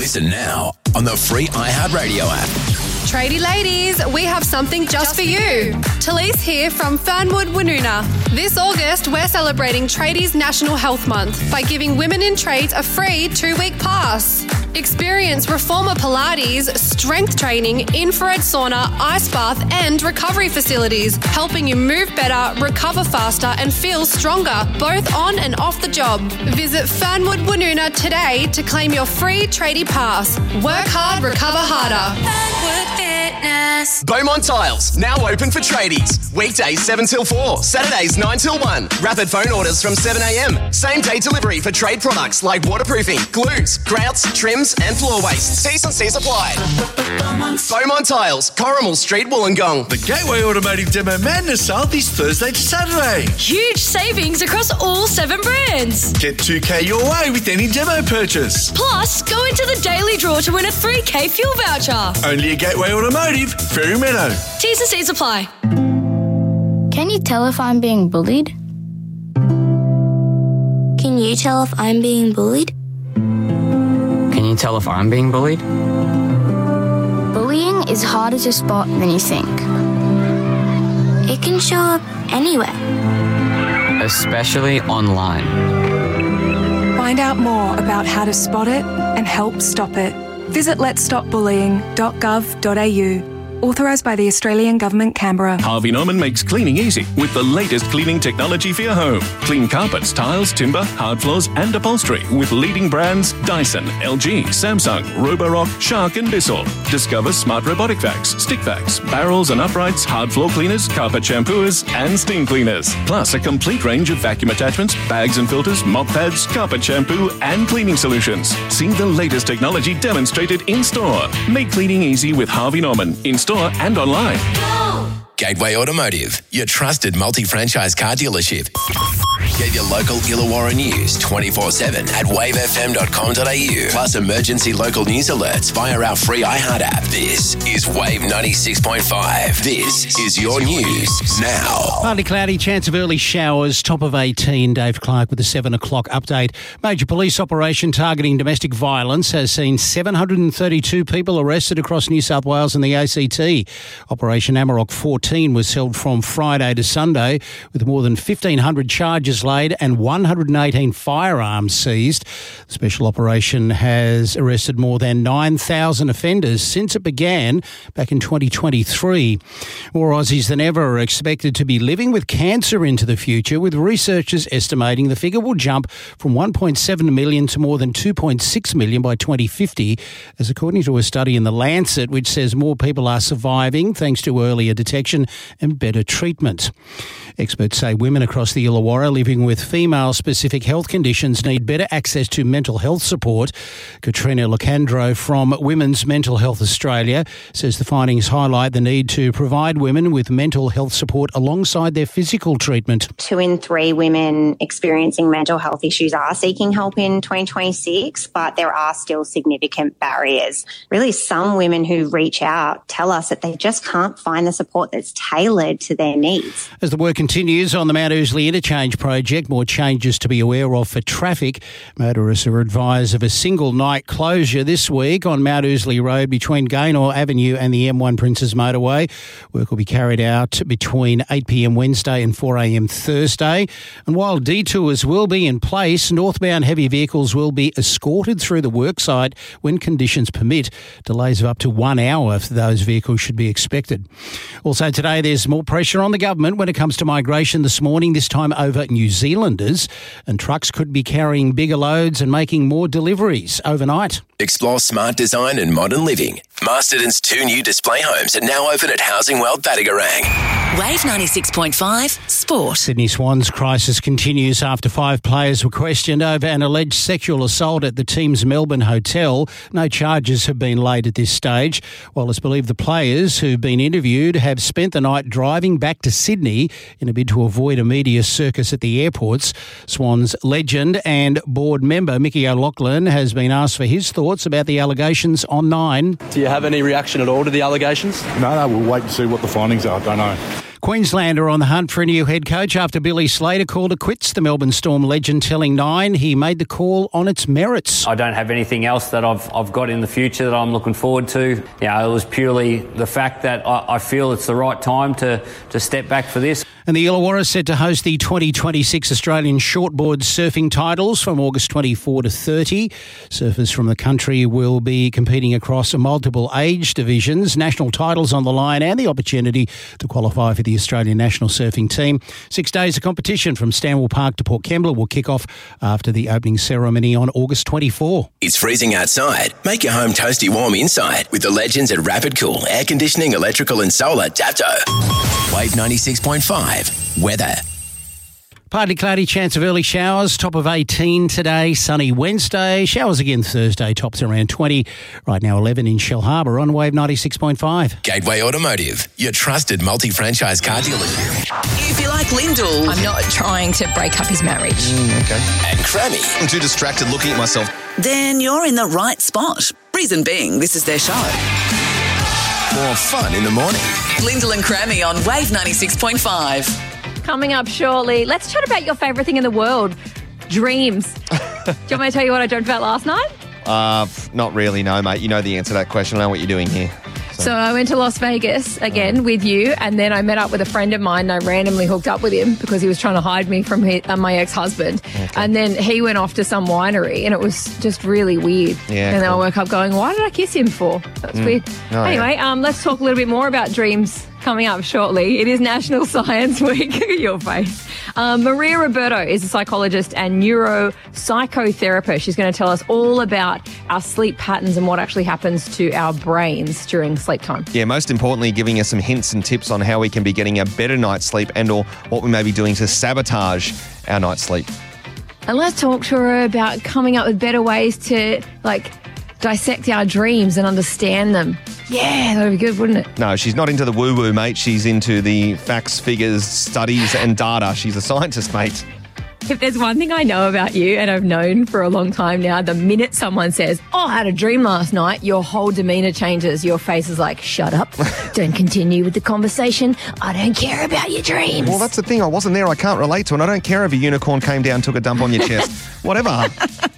Listen now on the free iHeartRadio app. Tradie ladies, we have something just for you. Talise here from Fernwood Woonona. This August, we're celebrating Tradies National Health Month by giving women in trades a free 2-week pass. Experience reformer Pilates, strength training, infrared sauna, ice bath and recovery facilities, helping you move better, recover faster and feel stronger, both on and off the job. Visit Fernwood Woonona today to claim your free tradie pass. Work hard, recover harder. Fernwood Fitness. Beaumont Tiles, now open for tradies. Weekdays 7 till 4, Saturdays 9 till 1. Rapid phone orders from 7 a.m. Same day delivery for trade products like waterproofing, glues, grouts, trims and floor waste. T's and C's applied. Beaumont Tiles, Corrimal Street, Wollongong. The Gateway Automotive Demo Madness sale this Thursday to Saturday. Huge savings across all 7 brands. Get $2,000 your way with any demo purchase. Plus, go into the daily draw to win a $3,000 fuel voucher. Only at Gateway Automotive, Fairy Meadow. T's and C's apply. Can you tell if I'm being bullied? Can you tell if I'm being bullied? Can you tell if I'm being bullied? Bullying is harder to spot than you think. It can show up anywhere. Especially online. Find out more about how to spot it and help stop it. Visit letsstopbullying.gov.au. Authorised by the Australian Government, Canberra. Harvey Norman makes cleaning easy with the latest cleaning technology for your home. Clean carpets, tiles, timber, hard floors and upholstery with leading brands Dyson, LG, Samsung, Roborock, Shark and Bissell. Discover smart robotic vacs, stick vacs, barrels and uprights, hard floor cleaners, carpet shampooers and steam cleaners. Plus a complete range of vacuum attachments, bags and filters, mop pads, carpet shampoo and cleaning solutions. See the latest technology demonstrated in store. Make cleaning easy with Harvey Norman in store and online. Gateway Automotive, your trusted multi-franchise car dealership. Get your local Illawarra news 24/7 at wavefm.com.au. Plus emergency local news alerts via our free iHeart app. This is Wave 96.5. This is your news now. Partly cloudy, chance of early showers, top of 18. Dave Clark with the 7 o'clock update. Major police operation targeting domestic violence has seen 732 people arrested across New South Wales and the ACT. Operation Amarok 14 was held from Friday to Sunday with more than 1,500 charges laid and 118 firearms seized. The special operation has arrested more than 9,000 offenders since it began back in 2023. More Aussies than ever are expected to be living with cancer into the future, with researchers estimating the figure will jump from 1.7 million to more than 2.6 million by 2050, as according to a study in The Lancet, which says more people are surviving thanks to earlier detection and better treatment. Experts say women across the Illawarra living with female-specific health conditions need better access to mental health support. Katrina Locandro from Women's Mental Health Australia says the findings highlight the need to provide women with mental health support alongside their physical treatment. 2 in 3 women experiencing mental health issues are seeking help in 2026, but there are still significant barriers. Really, some women who reach out tell us that they just can't find the support that's tailored to their needs. As the work continues on the Mount Ousley Interchange project, more changes to be aware of for traffic. Motorists are advised of a single night closure this week on Mount Ousley Road between Gaynor Avenue and the M1 Princes Motorway. Work will be carried out between 8 p.m. Wednesday and 4 a.m. Thursday. And while detours will be in place, northbound heavy vehicles will be escorted through the worksite when conditions permit. Delays of up to 1 hour for those vehicles should be expected. Also today, there's more pressure on the government when it comes to migration this morning, this time over New Zealanders, and trucks could be carrying bigger loads and making more deliveries overnight. Explore smart design and modern living. Masterton's 2 new display homes are now open at Housing World Battigarang. Wave 96.5 Sport. Sydney Swans crisis continues after 5 players were questioned over an alleged sexual assault at the team's Melbourne hotel. No charges have been laid at this stage, while it's believed the players who've been interviewed have spent the night driving back to Sydney in a bid to avoid a media circus at the airports. Swans legend and board member Mickey O'Loughlin has been asked for his thoughts about the allegations on 9. Do you have any reaction at all to the allegations? No, we'll wait and see what the findings are. I don't know. Queensland are on the hunt for a new head coach after Billy Slater called it quits. The Melbourne Storm legend telling Nine he made the call on its merits. I don't have anything else that I've got in the future that I'm looking forward to. It was purely the fact that I feel it's the right time to step back for this. And the Illawarra is set to host the 2026 Australian Shortboard Surfing Titles from August 24 to 30. Surfers from the country will be competing across multiple age divisions, national titles on the line and the opportunity to qualify for the Australian national surfing team. 6 days of competition from Stanwell Park to Port Kembla will kick off after the opening ceremony on August 24. It's freezing outside. Make your home toasty warm inside with the legends at Rapid Cool Air Conditioning, Electrical and Solar Dapto. Wave 96.5. Weather. Partly cloudy, chance of early showers, top of 18 today, sunny Wednesday, showers again Thursday, tops around 20. Right now 11 in Shell Harbour on Wave 96.5. Gateway Automotive, your trusted multi-franchise car dealership. If you like Lyndall, I'm not trying to break up his marriage. Okay. And Crammy. I'm too distracted looking at myself. Then you're in the right spot. Reason being, this is their show. More fun in the morning. Lyndall and Crammy on Wave 96.5. Coming up shortly, let's chat about your favourite thing in the world, dreams. Do you want me to tell you what I dreamt about last night? Not really, no, mate. You know the answer to that question. I know what you're doing here. So I went to Las Vegas again with you, and then I met up with a friend of mine, and I randomly hooked up with him because he was trying to hide me from my ex-husband. Okay. And then he went off to some winery, and it was just really weird. Yeah, and then I woke up going, why did I kiss him for? That's weird. Oh, anyway, let's talk a little bit more about dreams coming up shortly. It is National Science Week. Your face. Maria Roberto is a psychologist and neuropsychotherapist. She's going to tell us all about our sleep patterns and what actually happens to our brains during sleep time. Yeah, most importantly, giving us some hints and tips on how we can be getting a better night's sleep and or what we may be doing to sabotage our night's sleep. And let's talk to her about coming up with better ways to, dissect our dreams and understand them. Yeah, that would be good, wouldn't it? No, she's not into the woo-woo, mate. She's into the facts, figures, studies and data. She's a scientist, mate. If there's one thing I know about you, and I've known for a long time now, the minute someone says, I had a dream last night, your whole demeanour changes. Your face is like, shut up. Don't continue with the conversation. I don't care about your dreams. Well, that's the thing. I wasn't there. I can't relate to it. I don't care if a unicorn came down and took a dump on your chest. Whatever.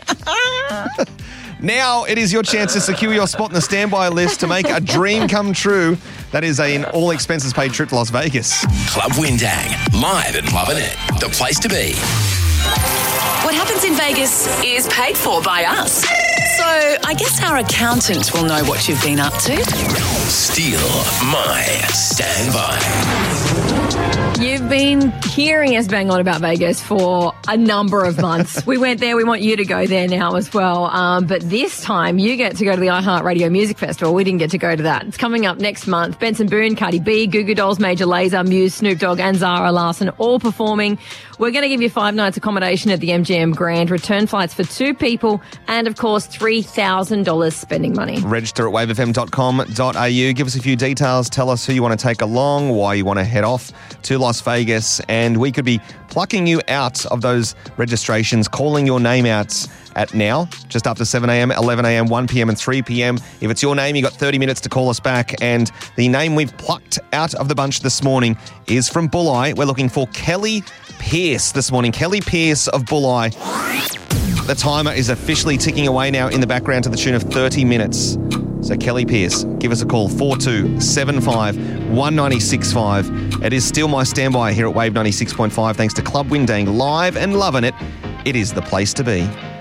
Now it is your chance to secure your spot in the standby list to make a dream come true. That is an all-expenses-paid trip to Las Vegas. Club Windang, live and loving it. The place to be. What happens in Vegas is paid for by us. So I guess our accountant will know what you've been up to. Steal my standby. You've been hearing us bang on about Vegas for a number of months. We went there. We want you to go there now as well. But this time you get to go to the iHeartRadio Music Festival. We didn't get to go to that. It's coming up next month. Benson Boone, Cardi B, Goo Goo Dolls, Major Lazer, Muse, Snoop Dogg and Zara Larsson all performing. We're going to give you 5 nights accommodation at the MGM Grand, return flights for 2 people, and of course $3,000 spending money. Register at wavefm.com.au. Give us a few details. Tell us who you want to take along, why you want to head off to Las Vegas, and we could be plucking you out of those registrations, calling your name out at now, just after 7 a.m, 11 a.m, 1 p.m, and 3 p.m. If it's your name, you got 30 minutes to call us back. And the name we've plucked out of the bunch this morning is from Bulli. We're looking for Kelly Pierce this morning. Kelly Pierce of Bulli. The timer is officially ticking away now in the background to the tune of 30 minutes. So Kelly Pierce, give us a call, 4275 1965. It is still my standby here at Wave 96.5 thanks to Club Windang, live and loving it. It is the place to be.